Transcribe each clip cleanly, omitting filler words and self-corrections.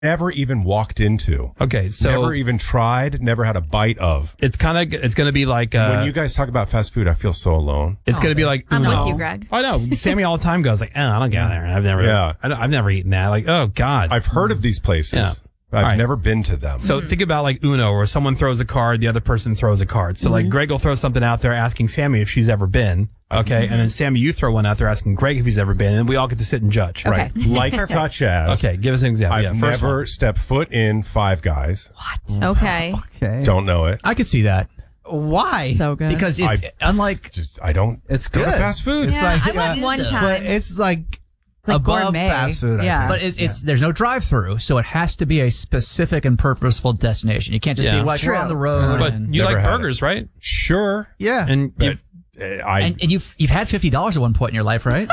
never even walked into. Okay, so never even tried, never had a bite of. It's going to be like when you guys talk about fast food, I feel so alone. It's going to be like I'm Uno. with you, Greg. I know. Sammy all the time goes like, I don't go there. I've never eaten that. Like, oh God. I've heard of these places. Yeah. I've never been to them. So think about like Uno, where someone throws a card, the other person throws a card. So like Greg will throw something out there asking Sammy if she's ever been. Okay. And then Sammy, you throw one out there asking Greg if he's ever been. And we all get to sit and judge. Right. Like such as. Okay. Give us an example. I've never stepped foot in Five Guys. What? Okay. Don't know it. I could see that. Why? So good. Because it's unlike. I don't. It's go good. to fast food. It's I went one time. But it's like above gourmet. fast food. I think. But there's no drive-through, so it has to be a specific and purposeful destination. You can't just be like, we're on the road. But you Never like had burgers, right? Sure. Yeah. And and you've had $50 at one point in your life, right?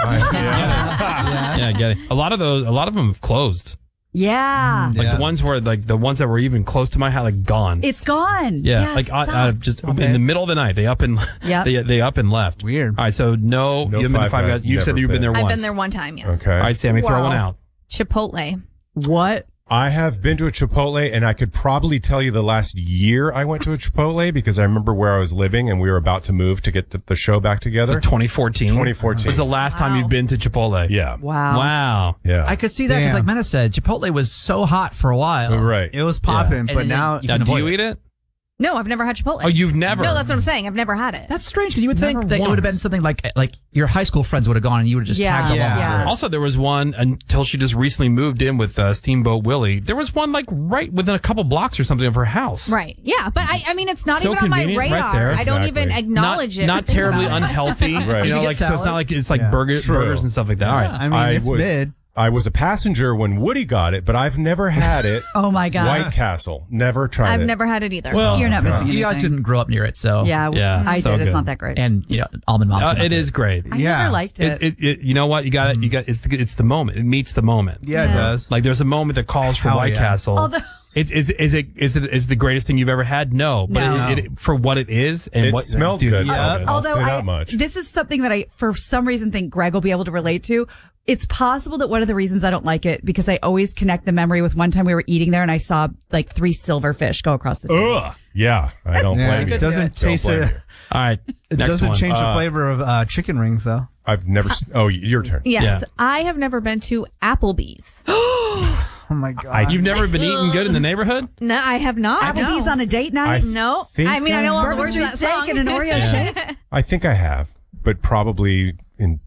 yeah, get it. A lot of them have closed. Yeah. Like the ones where like the ones that were even close to my house, like gone. It's gone. Yeah, like just in the middle of the night, they up and they up and left. Weird. All right, so no you haven't been to Five Guys. You said that you've been there once. I've been there one time, yes. Okay. All right, Sammy, throw one out. Chipotle. What? I have been to a Chipotle, and I could probably tell you the last year I went to a Chipotle because I remember where I was living, and we were about to move to get the show back together. So 2014. 2014 was the last time you'd been to Chipotle. Yeah. Wow. Yeah. I could see that because, like Mena said, Chipotle was so hot for a while. Right. It was popping, but now do you eat it? No, I've never had Chipotle. Oh, you've never? No, that's what I'm saying. I've never had it. That's strange because you would think that it would have been something like your high school friends would have gone and you would have just tagged along. Yeah. Also, there was one until she just recently moved in with Steamboat Willie. There was one like right within a couple blocks or something of her house. Right. Yeah, but I mean, it's not So even on my convenient, radar. right there. I don't even Exactly. acknowledge it. Not terribly unhealthy. Right. You know, You like get so it's not like it's like burgers and stuff like that. All right. I mean, it's mid. I was a passenger when Woody got it, but I've never had it. Oh my God. White Castle. Never tried it. I've never had it either. Well, You're not missing you guys anything. didn't grow up near it, so Yeah, I so did. It's good. not that great. And almond moms. It is great. I never liked it. It you know what you got it. It's the moment. It meets the moment. Yeah, it does. Like there's a moment that calls for Hell White yeah. Castle. Although- Is it the greatest thing you've ever had? No, but No. it for what it is and It what smelled dude, good. yeah. I'll say that much. This is something that I, for some reason, think Greg will be able to relate to. It's possible that one of the reasons I don't like it because I always connect the memory with one time we were eating there and I saw like 3 silverfish go across the table. Ugh. Yeah, I don't blame you. It doesn't taste Don't blame it. you. All right, It next doesn't one. change the flavor of chicken rings, though. I've never. Oh, your turn. yes, Yeah. I have never been to Applebee's. Oh my god! You've never been eating good in the neighborhood? No, I have not. Applebee's no. on a date night? No, think I mean I know all the Bourbon words of Street that steak song. and an Oreo shake? I think I have, but probably in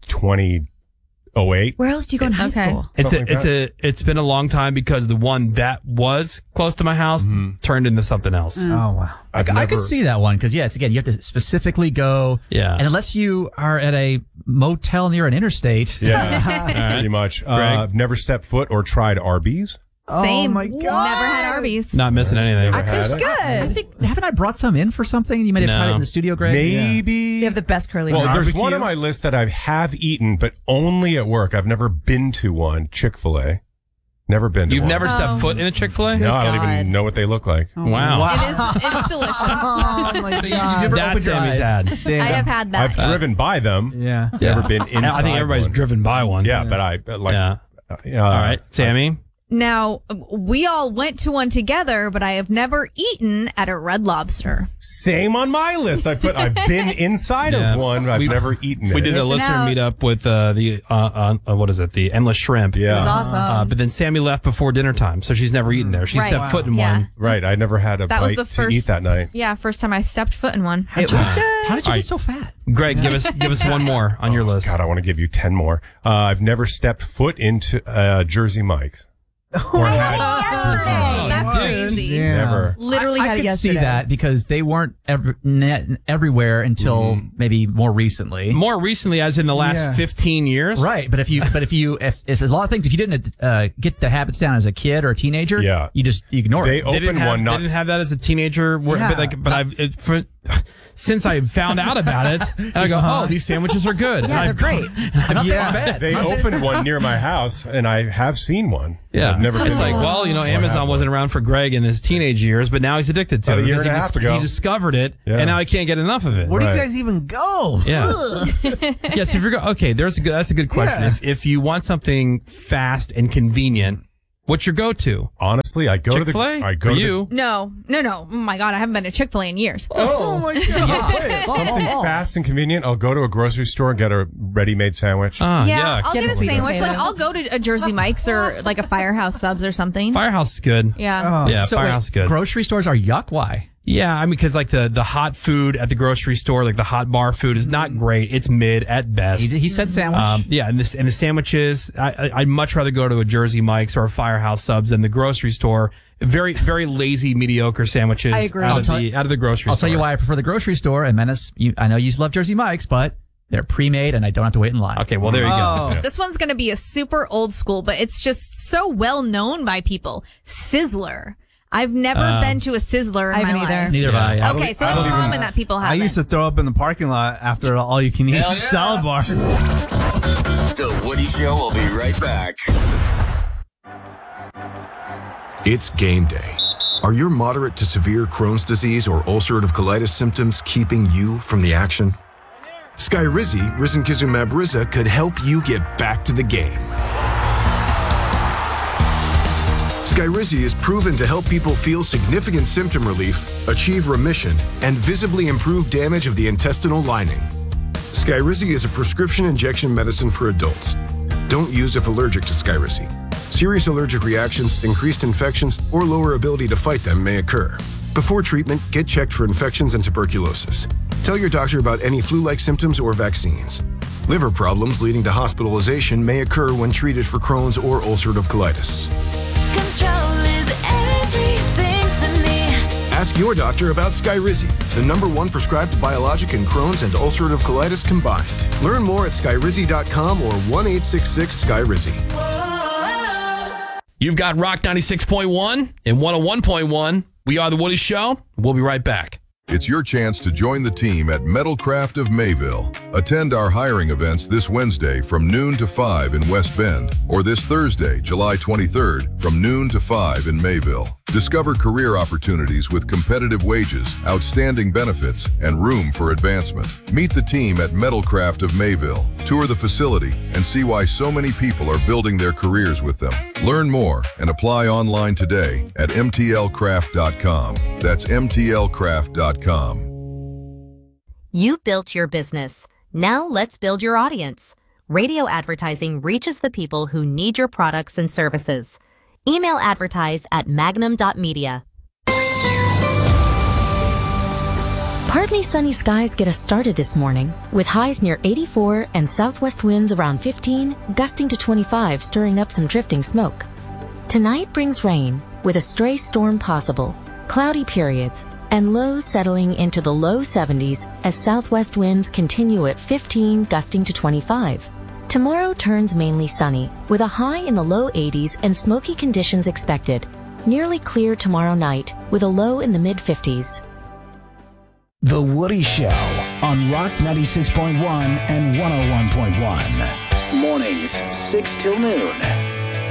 2008. Where else do you go in high Okay. school? It's been a long time because the one that was close to my house turned into something else. Oh wow! I could see that one because it's again you have to specifically go. Yeah. And unless you are at a motel near an interstate. Yeah, pretty much. I've never stepped foot or tried Arby's. Same. Oh my God. Never had Arby's. Not missing anything. Never had It's it. good. I think haven't I brought some in for something? You might have tried it in the studio, Greg. Maybe. They have the best curly Well, fries. there's Barbecue? one on my list that I have eaten, but only at work. I've never been to one. Chick-fil-A. Never been to You've one. never stepped foot in a Chick-fil-A? No, I don't God. even know what they look like. Wow. It's delicious. Oh my god! never That's opened your Sammy's eyes. had. Damn. I have had that. I've driven by them. Yeah. Never been inside. I think everybody's one. driven by one. Yeah, but I like. Yeah. All right, Sammy. Now, we all went to one together, but I have never eaten at a Red Lobster. Same on my list. I've been inside Yeah. of one. I've never eaten it. We did a listener out. meetup with what is it? The Endless Shrimp. Yeah. It was awesome. But then Sammy left before dinner time, so she's never eaten there. She Right. stepped foot in Yeah. one. Right. I never had a That was bite the to first- eat that night. Yeah, first time I stepped foot in one. It was good. How did you All right. get so fat? Greg, give us one more on your list. God, I want to give you 10 more. I've never stepped foot into Jersey Mike's. Or had That's crazy. Yeah. never. Literally I had it could yesterday. see that because they weren't everywhere until maybe more recently. More recently, as in the last 15 years. Right, but if there's a lot of things, if you didn't get the habits down as a kid or a teenager, Yeah. you just ignore They it. They didn't opened have, one they not. didn't have that as a teenager, but since I found out about it, and I go, oh, these sandwiches are good. Yeah, they're great. I'm not saying it's bad. They opened one near my house, and I have seen one. Yeah, I've never been it's to like, one. well, Or Amazon have wasn't around for Greg in his teenage years, but now he's addicted to About it a year because and a half ago. he discovered it, Yeah. and now he can't get enough of it. Where do Right. you guys even go? Yeah. Yes, if you're okay, that's a good question. Yeah. If you want something fast and convenient, What's your go-to? Honestly, I go Chick-fil-A? to the. I go For to you? No. Oh my God, I haven't been to Chick-fil-A in years. Oh my God. something fast and convenient. I'll go to a grocery store and get a ready-made sandwich. Yeah, yuck. I'll get a sweet sandwich. potato. Like I'll go to a Jersey Mike's or like a Firehouse Subs or something. Firehouse is good. Yeah. Yeah, So Firehouse is good. Grocery stores are yuck. Why? Yeah, I mean, because like the hot food at the grocery store, like the hot bar food is not great. It's mid at best. He said sandwich. Yeah, and the sandwiches, I'd much rather go to a Jersey Mike's or a Firehouse Subs than the grocery store. Very, very lazy, mediocre sandwiches. I agree. Out of the grocery I'll store. tell you why I prefer the grocery store. And Menace, I know you love Jersey Mike's, but they're pre-made and I don't have to wait in line. Okay, well, there you go. This one's going to be a super old school, but it's just so well known by people. Sizzler. I've never been to a Sizzler in I my haven't either. life. Neither have I. Yeah. Okay, so it's common that people have I used to throw up in the parking lot after all you can eat salad bar. The Woody Show will be right back. It's game day. Are your moderate to severe Crohn's disease or ulcerative colitis symptoms keeping you from the action? Skyrizi, risankizumab Riza, could help you get back to the game. Skyrizi is proven to help people feel significant symptom relief, achieve remission, and visibly improve damage of the intestinal lining. Skyrizi is a prescription injection medicine for adults. Don't use if allergic to Skyrizi. Serious allergic reactions, increased infections, or lower ability to fight them may occur. Before treatment, get checked for infections and tuberculosis. Tell your doctor about any flu-like symptoms or vaccines. Liver problems leading to hospitalization may occur when treated for Crohn's or ulcerative colitis. Control is everything to me. Ask your doctor about Skyrizi, the #1 prescribed biologic in Crohn's and ulcerative colitis combined. Learn more at skyrizi.com or 1-866-SKYRIZI. You've got Rock 96.1 and 101.1. We are The Woody Show. We'll be right back. It's your chance to join the team at Metalcraft of Mayville. Attend our hiring events this Wednesday from noon to 5 in West Bend, or this Thursday, July 23rd, from noon to 5 in Mayville. Discover career opportunities with competitive wages, outstanding benefits, and room for advancement. Meet the team at Metalcraft of Mayville. Tour the facility and see why so many people are building their careers with them. Learn more and apply online today at mtlcraft.com. That's mtlcraft.com. You built your business. Now let's build your audience. Radio advertising reaches the people who need your products and services. Email advertise at magnum.media. Partly sunny skies get us started this morning, with highs near 84 and southwest winds around 15, gusting to 25, stirring up some drifting smoke. Tonight brings rain, with a stray storm possible, cloudy periods, and lows settling into the low 70s as southwest winds continue at 15, gusting to 25. Tomorrow turns mainly sunny, with a high in the low 80s and smoky conditions expected. Nearly clear tomorrow night, with a low in the mid-50s. The Woody Show on Rock 96.1 and 101.1. Mornings, 6 till noon.